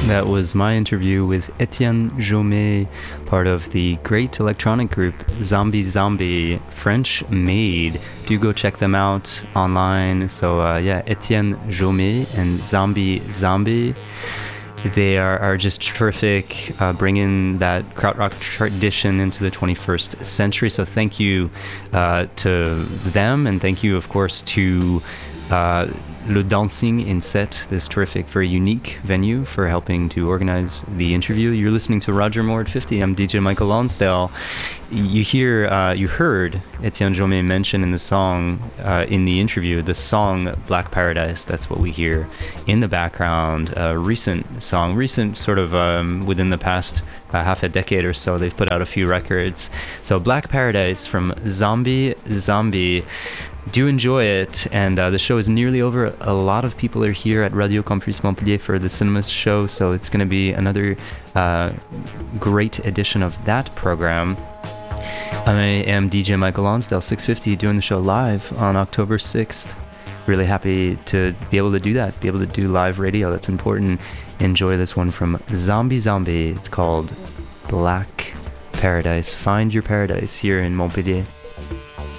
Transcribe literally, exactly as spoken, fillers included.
That was my interview with Etienne Jaumet, part of the great electronic group Zombie Zombie, French made. Do go check them out online. So uh, yeah, Etienne Jaumet and Zombie Zombie. They are, are just terrific, uh, bringing that krautrock tradition into the twenty-first century. So thank you uh, to them, and thank you, of course, to uh, Le Dancing in Set, this terrific, very unique venue, for helping to organize the interview. You're listening to Roger Moore at fifty. I'm D J Michael Lonsdale. You hear, uh, you heard Etienne Jaumet mention in the song, uh, in the interview, the song Black Paradise. That's what we hear in the background. A recent song, recent sort of um, within the past uh, half a decade or so. They've put out a few records. So Black Paradise from Zombie Zombie. Do enjoy it, and uh, the show is nearly over. A lot of people are here at Radio Campus Montpellier for the Cinema show, so it's going to be another uh, great edition of that program. I am D J Michael Lonsdale, six fifty, doing the show live on October sixth. Really happy to be able to do that, be able to do live radio. That's important. Enjoy this one from Zombie Zombie. It's called Black Paradise. Find your paradise here in Montpellier.